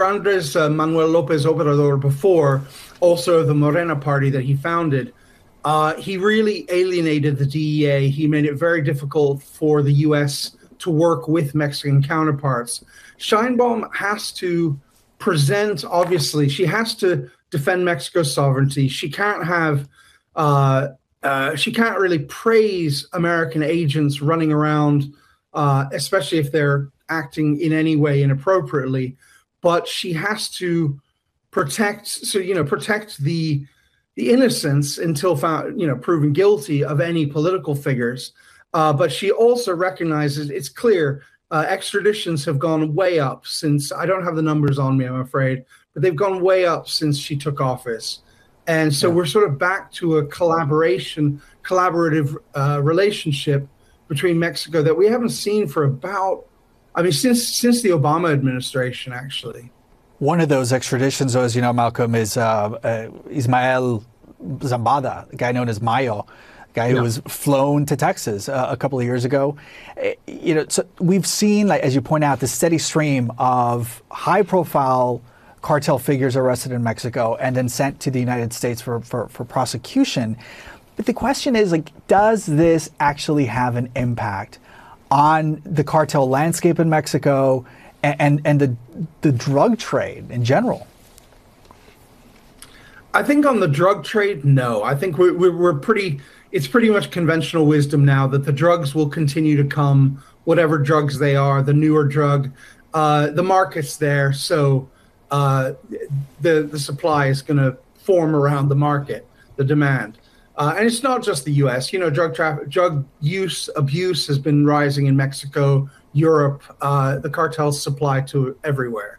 Andres Manuel Lopez Obrador before, also the Morena party that he founded, he really alienated the DEA. He made it very difficult for the U.S. to work with Mexican counterparts. Sheinbaum has to present, obviously, she has to defend Mexico's sovereignty. She can't have, she can't really praise American agents running around, especially if they're acting in any way inappropriately. But she has to protect, protect the innocence until found, proven guilty of any political figures. But she also recognizes, it's clear, extraditions have gone way up since, I don't have the numbers on me, I'm afraid, but they've gone way up since she took office. And so we're sort of back to a collaborative relationship between Mexico that we haven't seen for about, since the Obama administration, actually. One of those extraditions, as you know, Malcolm, is Ismael Zambada, a guy known as Mayo, a guy who was flown to Texas a couple of years ago. So we've seen, like, as you point out, the steady stream of high-profile cartel figures arrested in Mexico and then sent to the United States for prosecution. But the question is, like, does this actually have an impact on the cartel landscape in Mexico and the drug trade in general? I think on the drug trade, no. I think it's pretty much conventional wisdom now that the drugs will continue to come, whatever drugs they are, the newer drug, the market's there. So the supply is going to form around the market, the demand. And it's not just the U.S. Drug use, abuse has been rising in Mexico, Europe. The cartels supply to everywhere.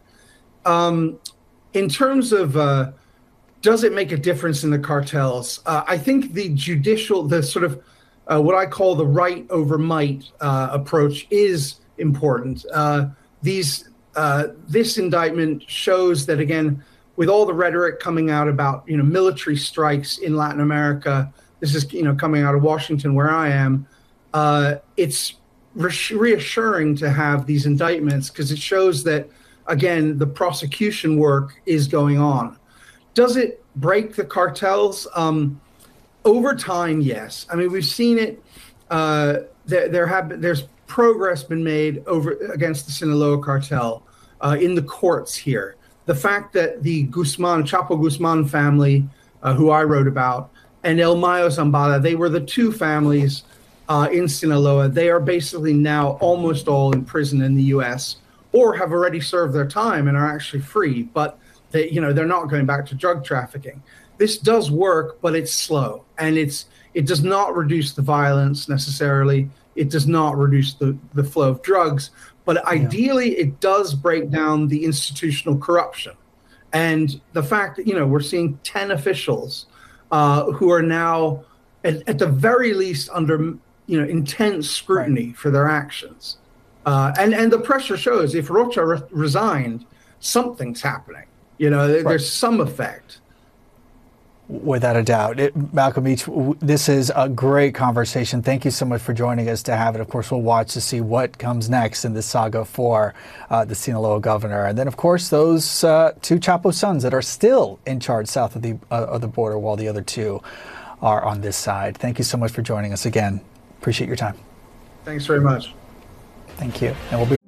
In terms of does it make a difference in the cartels? I think the sort of what I call the right over might approach is important. This indictment shows that, again, with all the rhetoric coming out about military strikes in Latin America, this is coming out of Washington where I am. It's reassuring to have these indictments because it shows that, again, the prosecution work is going on. Does it break the cartels? Over time, yes. We've seen it. There's progress been made against the Sinaloa cartel in the courts here. The fact that the Chapo Guzman family, who I wrote about, and El Mayo Zambada, they were the two families in Sinaloa. They are basically now almost all in prison in the U.S. or have already served their time and are actually free. But they're not going back to drug trafficking. This does work, but it's slow, and it does not reduce the violence necessarily. It does not reduce the flow of drugs, but ideally it does break down the institutional corruption. And the fact that, we're seeing 10 officials who are now at the very least under, intense scrutiny for their actions. And the pressure shows if Rocha resigned, something's happening. There's some effect. Without a doubt. Malcolm Meach, this is a great conversation. Thank you so much for joining us to have it. Of course, we'll watch to see what comes next in this saga for the Sinaloa governor. And then, of course, those two Chapo sons that are still in charge south of the border while the other two are on this side. Thank you so much for joining us again. Appreciate your time. Thanks very much. Thank you. And we'll be